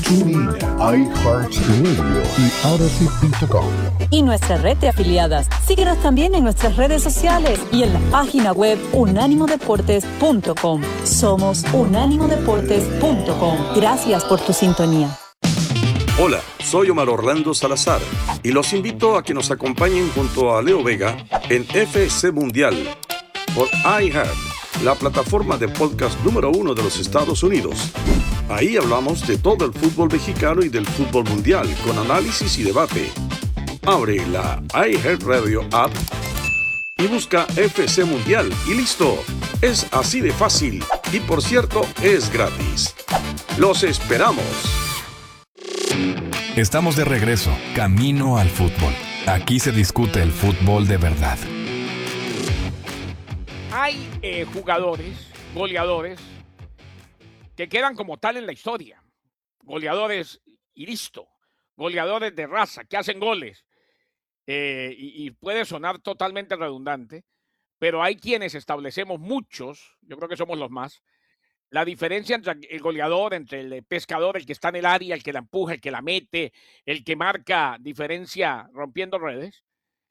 TuneIn, iHeartRadio y Odyssey.com. Y nuestra red de afiliadas. Síguenos también en nuestras redes sociales y en la página web unánimodeportes.com. Somos unánimodeportes.com. Gracias por tu sintonía. Hola, soy Omar Orlando Salazar y los invito a que nos acompañen junto a Leo Vega en FC Mundial por iHeart, la plataforma de podcast número 1 de los Estados Unidos. Ahí hablamos de todo el fútbol mexicano y del fútbol mundial con análisis y debate. Abre la iHeart Radio app y busca FC Mundial y listo. Es así de fácil y, por cierto, es gratis. ¡Los esperamos! Estamos de regreso, camino al fútbol. Aquí se discute el fútbol de verdad. Hay jugadores, goleadores, que quedan como tal en la historia. Goleadores y listo. Goleadores de raza, que hacen goles. Y puede sonar totalmente redundante, pero hay quienes establecemos muchos, yo creo que somos los más, la diferencia entre el goleador, entre el pescador, el que está en el área, el que la empuja, el que la mete, el que marca diferencia rompiendo redes,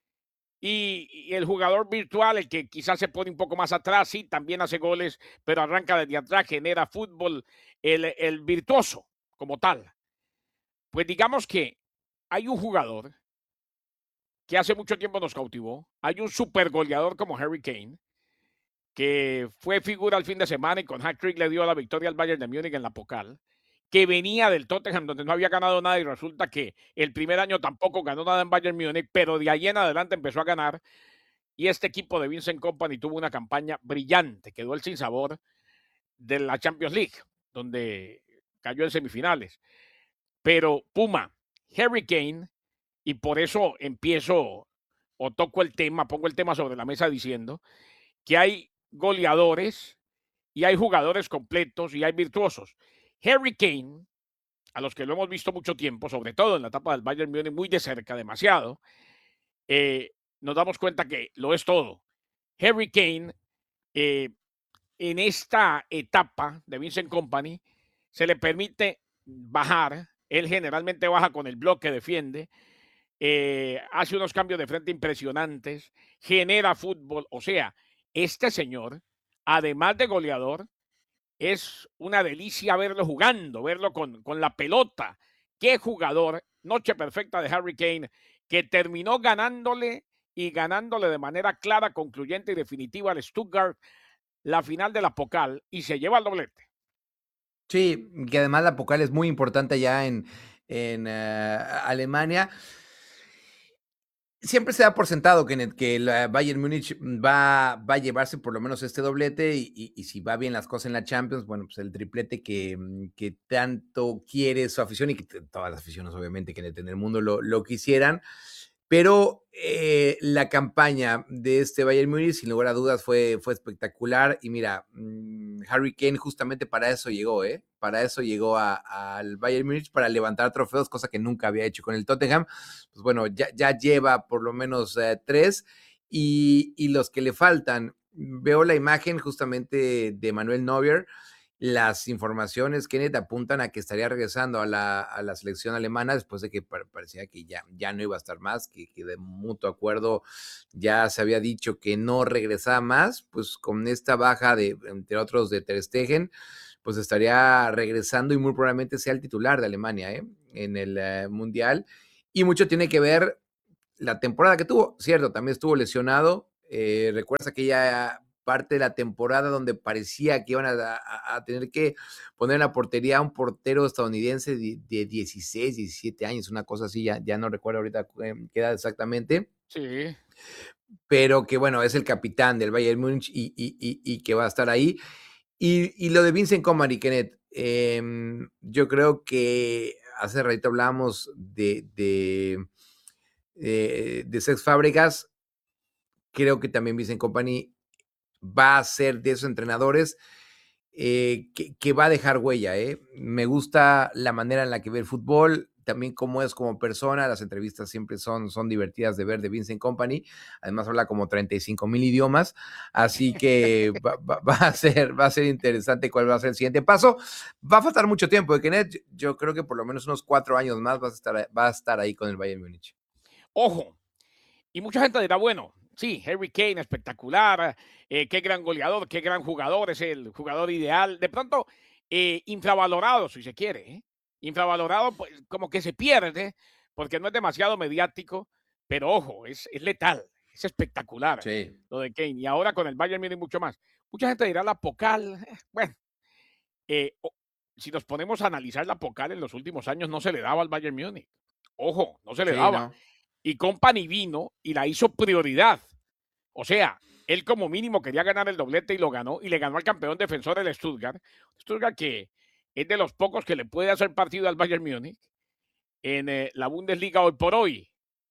y el jugador virtual, el que quizás se pone un poco más atrás, sí, también hace goles, pero arranca desde atrás, genera fútbol, el virtuoso como tal. Pues digamos que hay un jugador que hace mucho tiempo nos cautivó. Hay un super goleador como Harry Kane, que fue figura el fin de semana y con hat-trick le dio la victoria al Bayern de Múnich en la Pokal, que venía del Tottenham, donde no había ganado nada, y resulta que el primer año tampoco ganó nada en Bayern Múnich, pero de ahí en adelante empezó a ganar, y este equipo de Vincent Kompany tuvo una campaña brillante, quedó el sinsabor de la Champions League, donde cayó en semifinales. Pero Puma, Harry Kane, y por eso empiezo o toco el tema, pongo el tema sobre la mesa diciendo que hay goleadores y hay jugadores completos y hay virtuosos. Harry Kane, a los que lo hemos visto mucho tiempo, sobre todo en la etapa del Bayern Múnich, muy de cerca, demasiado, nos damos cuenta que lo es todo. Harry Kane, en esta etapa de Vincent Kompany, se le permite bajar. Él generalmente baja con el bloque, defiende, hace unos cambios de frente impresionantes, genera fútbol. O sea, este señor, además de goleador, es una delicia verlo jugando, verlo con la pelota. Qué jugador, noche perfecta de Harry Kane, que terminó ganándole y ganándole de manera clara, concluyente y definitiva al Stuttgart la final de la Pokal y se lleva el doblete. Sí, que además la Pokal es muy importante allá en Alemania. Siempre se da por sentado que el Bayern Múnich va a llevarse por lo menos este doblete y si va bien las cosas en la Champions, bueno, pues el triplete que tanto quiere su afición y que todas las aficiones obviamente que en el mundo lo quisieran. Pero la campaña de este Bayern Múnich, sin lugar a dudas, fue espectacular. Y mira, Harry Kane justamente para eso llegó, Para eso llegó al Bayern Múnich, para levantar trofeos, cosa que nunca había hecho con el Tottenham. Pues bueno, ya lleva por lo menos 3. Y los que le faltan, veo la imagen justamente de Manuel Neuer. Las informaciones, Kenneth, apuntan a que estaría regresando a la selección alemana después de que parecía que ya no iba a estar más, que de mutuo acuerdo ya se había dicho que no regresaba más. Pues con esta baja entre otros, de Ter Stegen, pues estaría regresando y muy probablemente sea el titular de Alemania en el Mundial. Y mucho tiene que ver la temporada que tuvo, cierto, también estuvo lesionado. Recuerdas aquella parte de la temporada donde parecía que iban a tener que poner en la portería a un portero estadounidense de 16, 17 años, una cosa así, ya no recuerdo ahorita qué edad exactamente. Sí. Pero que bueno, es el capitán del Bayern Múnich y que va a estar ahí. Y lo de Vincent Kompany, Kenneth, yo creo que hace ratito hablábamos de Cesc Fábregas. Creo que también Vincent Kompany va a ser de esos entrenadores que va a dejar huella. Me gusta la manera en la que ve el fútbol, también cómo es como persona. Las entrevistas siempre son divertidas de ver de Vincent Kompany. Además habla como 35,000 idiomas, así que va a ser interesante cuál va a ser el siguiente paso. Va a faltar mucho tiempo de Kenneth. Yo creo que por lo menos unos 4 años más va a estar ahí con el Bayern Múnich. Ojo, y mucha gente dirá, bueno, sí, Harry Kane, espectacular, qué gran goleador, qué gran jugador, es el jugador ideal. De pronto, infravalorado, si se quiere, ¿eh? Infravalorado, pues, como que se pierde, porque no es demasiado mediático, pero ojo, es letal, es espectacular Sí. lo de Kane. Y ahora con el Bayern Múnich mucho más. Mucha gente dirá la Pocal, bueno, si nos ponemos a analizar la Pocal en los últimos años, no se le daba al Bayern Múnich. Ojo, no se le Sí, daba. ¿no? Y Kompany vino y la hizo prioridad. O sea, él como mínimo quería ganar el doblete y lo ganó, y le ganó al campeón defensor el Stuttgart. Stuttgart que es de los pocos que le puede hacer partido al Bayern Múnich en la Bundesliga hoy por hoy.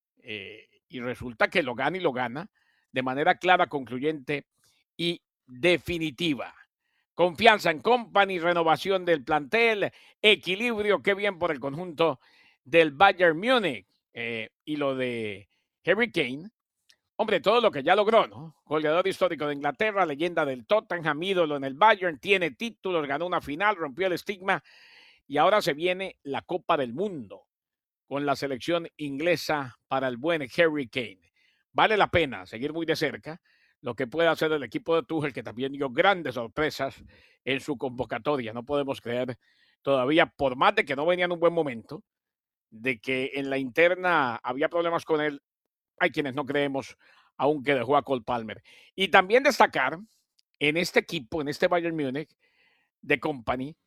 Y resulta que lo gana y lo gana de manera clara, concluyente y definitiva. Confianza en Kompany, renovación del plantel, equilibrio, qué bien por el conjunto del Bayern Múnich. Y lo de Harry Kane, hombre, todo lo que ya logró, ¿no? Goleador histórico de Inglaterra, leyenda del Tottenham, ídolo en el Bayern, tiene títulos, ganó una final, rompió el estigma y ahora se viene la Copa del Mundo con la selección inglesa para el buen Harry Kane. Vale la pena seguir muy de cerca lo que puede hacer el equipo de Tuchel, que también dio grandes sorpresas en su convocatoria. No podemos creer todavía, por más de que no venía en un buen momento, de que en la interna había problemas con él. Hay quienes no creemos, aunque dejó a Cole Palmer. Y también destacar en este equipo, en este Bayern Múnich de Kompany,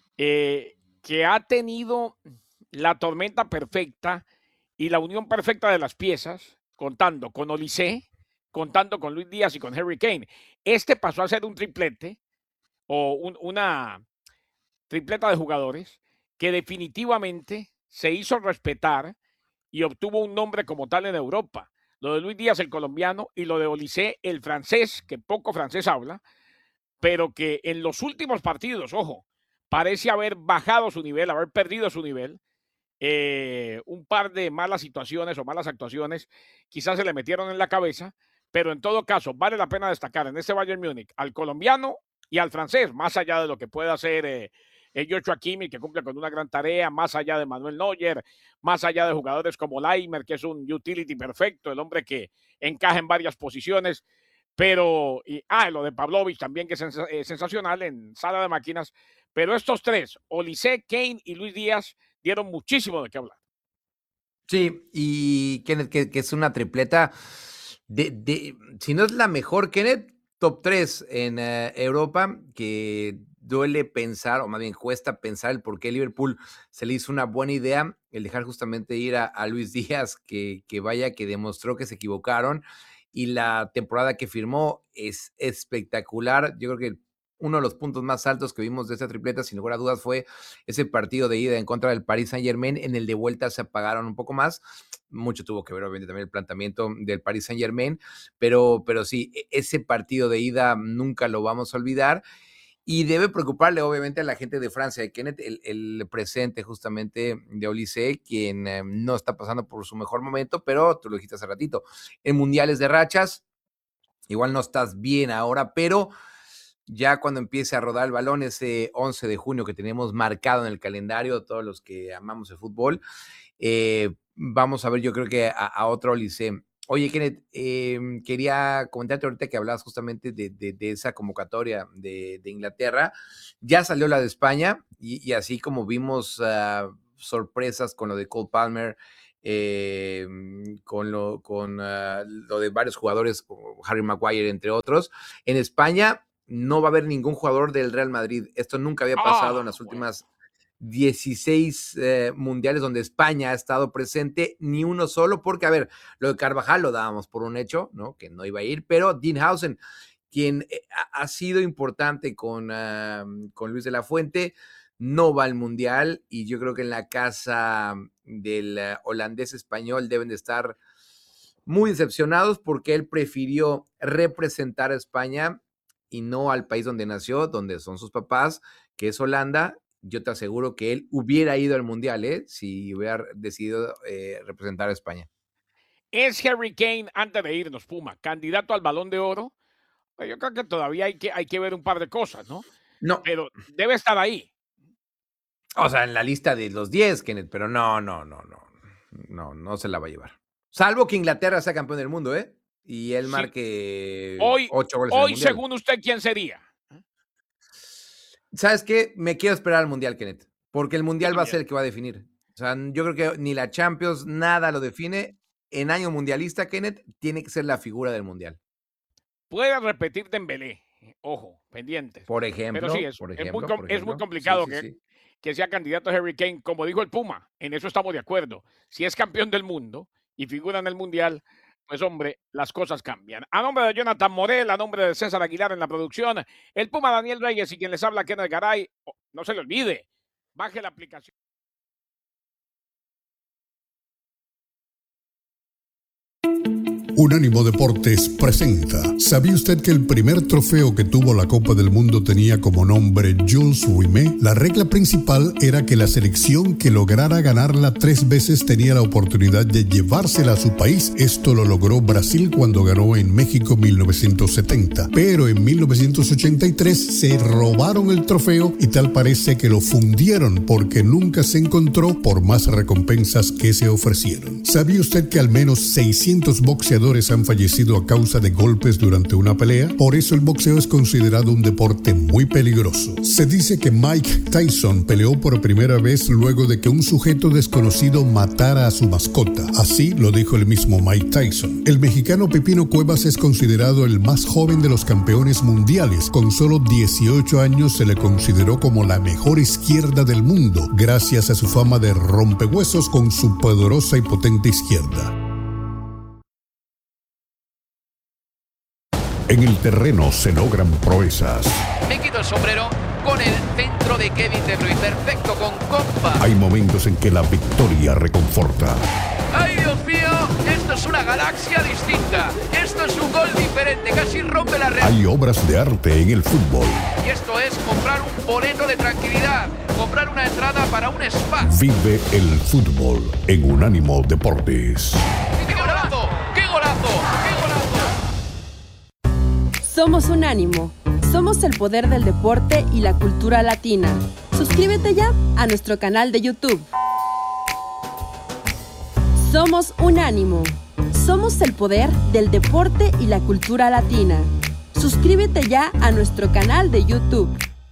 que ha tenido la tormenta perfecta y la unión perfecta de las piezas, contando con Olise, contando con Luis Díaz y con Harry Kane. Este pasó a ser un triplete o una tripleta de jugadores que definitivamente se hizo respetar y obtuvo un nombre como tal en Europa. Lo de Luis Díaz, el colombiano, y lo de Olise, el francés, que poco francés habla, pero que en los últimos partidos, ojo, parece haber bajado su nivel, haber perdido su nivel. Un par de malas situaciones o malas actuaciones quizás se le metieron en la cabeza, pero en todo caso vale la pena destacar en este Bayern Múnich al colombiano y al francés, más allá de lo que pueda hacer Joshua Kimmich, que cumple con una gran tarea, más allá de Manuel Neuer, más allá de jugadores como Leimer, que es un utility perfecto, el hombre que encaja en varias posiciones, pero, lo de Pavlovich también, que es sensacional en sala de máquinas, pero estos tres, Olise, Kane y Luis Díaz, dieron muchísimo de qué hablar. Sí, y Kenneth, que es una tripleta si no es la mejor, Kenneth, top 3 en Europa, que duele pensar, o más bien cuesta pensar el por qué Liverpool se le hizo una buena idea el dejar justamente ir a Luis Díaz, que vaya, que demostró que se equivocaron, y la temporada que firmó es espectacular. Yo creo que uno de los puntos más altos que vimos de esta tripleta, sin lugar a dudas, fue ese partido de ida en contra del Paris Saint-Germain. En el de vuelta se apagaron un poco más. Mucho tuvo que ver, obviamente, también el planteamiento del Paris Saint-Germain, pero sí, ese partido de ida nunca lo vamos a olvidar. Y debe preocuparle, obviamente, a la gente de Francia, de Kenneth, el presente justamente de Olise, quien no está pasando por su mejor momento, pero tú lo dijiste hace ratito, en mundiales de rachas, igual no estás bien ahora, pero ya cuando empiece a rodar el balón, ese 11 de junio que tenemos marcado en el calendario, todos los que amamos el fútbol, vamos a ver, yo creo que a otro Olise. Oye, Kenneth, quería comentarte ahorita que hablabas justamente de esa convocatoria de Inglaterra. Ya salió la de España y así como vimos sorpresas con lo de Cole Palmer, con lo de varios jugadores, como Harry Maguire, entre otros, en España no va a haber ningún jugador del Real Madrid. Esto nunca había pasado en las últimas 16 mundiales donde España ha estado presente, ni uno solo, porque, a ver, lo de Carvajal lo dábamos por un hecho, ¿no? Que no iba a ir, pero Dean Howson, quien ha sido importante con Luis de la Fuente, no va al mundial, y yo creo que en la casa del holandés español deben de estar muy decepcionados porque él prefirió representar a España y no al país donde nació, donde son sus papás, que es Holanda, yo te aseguro que él hubiera ido al Mundial, si hubiera decidido representar a España. ¿Es Harry Kane, antes de irnos, Puma, candidato al Balón de Oro? Pues yo creo que todavía hay que ver un par de cosas, ¿no? No. Pero debe estar ahí. O sea, en la lista de los 10, Kenneth, pero no se la va a llevar. Salvo que Inglaterra sea campeón del mundo, y él marque 8 goles en el Mundial. Hoy, según usted, ¿quién sería? ¿Sabes qué? Me quiero esperar al Mundial, Kenneth, porque el Mundial va a ser el que va a definir. O sea, yo creo que ni la Champions, nada lo define. En año mundialista, Kenneth, tiene que ser la figura del Mundial. Puede repetir Dembélé, ojo, pendientes. Por ejemplo. Pero sí, es muy complicado que sea candidato a Harry Kane. Como dijo el Puma, en eso estamos de acuerdo. Si es campeón del mundo y figura en el Mundial, pues hombre, las cosas cambian. A nombre de Jonathan Morel, a nombre de César Aguilar en la producción, el Puma Daniel Reyes y quien les habla, Kenneth Garay, no se le olvide, baje la aplicación. Unánimo Deportes presenta. ¿Sabía usted que el primer trofeo que tuvo la Copa del Mundo tenía como nombre Jules Rimet? La regla principal era que la selección que lograra ganarla 3 veces tenía la oportunidad de llevársela a su país. Esto lo logró Brasil cuando ganó en México 1970. Pero en 1983 se robaron el trofeo y tal parece que lo fundieron porque nunca se encontró por más recompensas que se ofrecieron. ¿Sabía usted que al menos 600 boxeadores han fallecido a causa de golpes durante una pelea? Por eso el boxeo es considerado un deporte muy peligroso. Se dice que Mike Tyson peleó por primera vez luego de que un sujeto desconocido matara a su mascota. Así lo dijo el mismo Mike Tyson. El mexicano Pepino Cuevas es considerado el más joven de los campeones mundiales. Con solo 18 años se le consideró como la mejor izquierda del mundo, gracias a su fama de rompehuesos con su poderosa y potente izquierda. En el terreno se logran proezas. Me quito el sombrero con el centro de Kevin De Bruyne, perfecto con compa. Hay momentos en que la victoria reconforta. ¡Ay, Dios mío! Esto es una galaxia distinta. Esto es un gol diferente, casi rompe la red. Hay obras de arte en el fútbol. Y esto es comprar un boleto de tranquilidad, comprar una entrada para un spa. Vive el fútbol en Unánimo Deportes. ¡Qué golazo! ¡Qué golazo! ¡Qué golazo! Somos Unánimo. Somos el poder del deporte y la cultura latina. Suscríbete ya a nuestro canal de YouTube. Somos Unánimo. Somos el poder del deporte y la cultura latina. Suscríbete ya a nuestro canal de YouTube.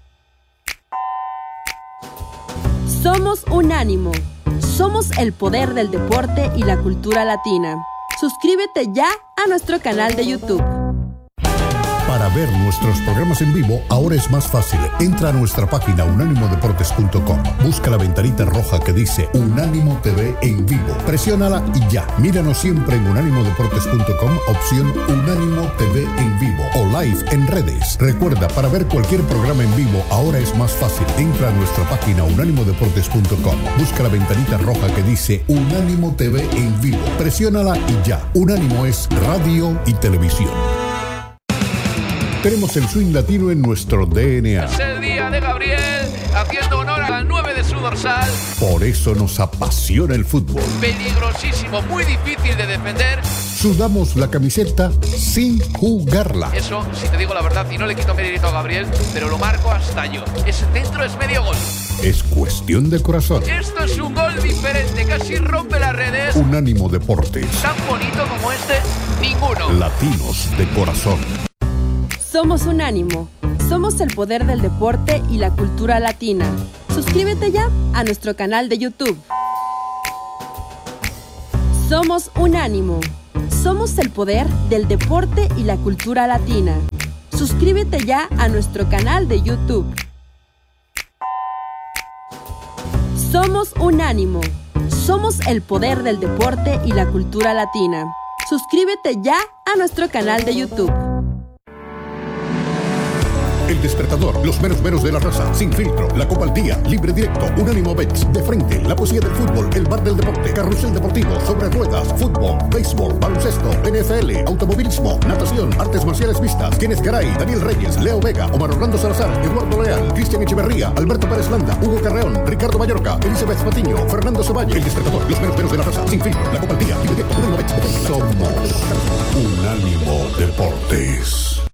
Somos Unánimo. Somos el poder del deporte y la cultura latina. Suscríbete ya a nuestro canal de YouTube. Para ver nuestros programas en vivo, ahora es más fácil. Entra a nuestra página unánimodeportes.com. Busca la ventanita roja que dice Unánimo TV en vivo. Presiónala y ya. Míranos siempre en unánimodeportes.com, opción Unánimo TV en vivo o live en redes. Recuerda, para ver cualquier programa en vivo, ahora es más fácil. Entra a nuestra página unánimodeportes.com. Busca la ventanita roja que dice Unánimo TV en vivo. Presiónala y ya. Unánimo es radio y televisión. Tenemos el swing latino en nuestro DNA. Es el día de Gabriel, haciendo honor al 9 de su dorsal. Por eso nos apasiona el fútbol. Peligrosísimo, muy difícil de defender. Sudamos la camiseta sin jugarla. Eso, si te digo la verdad, y no le quito mérito a Gabriel, pero lo marco hasta yo. Ese centro es medio gol. Es cuestión de corazón. Esto es un gol diferente, casi rompe las redes. Unánimo Deportes. Tan bonito como este, ninguno. Latinos de corazón. Somos Unánimo. Somos el poder del deporte y la cultura latina. Suscríbete ya a nuestro canal de YouTube. Somos Unánimo. Somos el poder del deporte y la cultura latina. Suscríbete ya a nuestro canal de YouTube. Somos Unánimo. Somos el poder del deporte y la cultura latina. Suscríbete ya a nuestro canal de YouTube. El Despertador, los meros de la raza, Sin Filtro, La Copa al Día, Libre Directo, Unánimo Bets, De Frente, La Poesía del Fútbol, El Bar del Deporte, Carrusel Deportivo, Sobre Ruedas, Fútbol, Béisbol, Baloncesto, NFL, Automovilismo, Natación, Artes Marciales Mixtas, Kenneth Garay, Daniel Reyes, Leo Vega, Omar Orlando Salazar, Eduardo Leal, Cristian Echeverría, Alberto Pérez Landa, Hugo Carreón, Ricardo Mallorca, Elizabeth Patiño, Fernando Ceballos. El Despertador, los meros de la raza, Sin Filtro, La Copa al Día, Libre Directo, Unánimo Bets, De Frente. Somos Unánimo Deportes.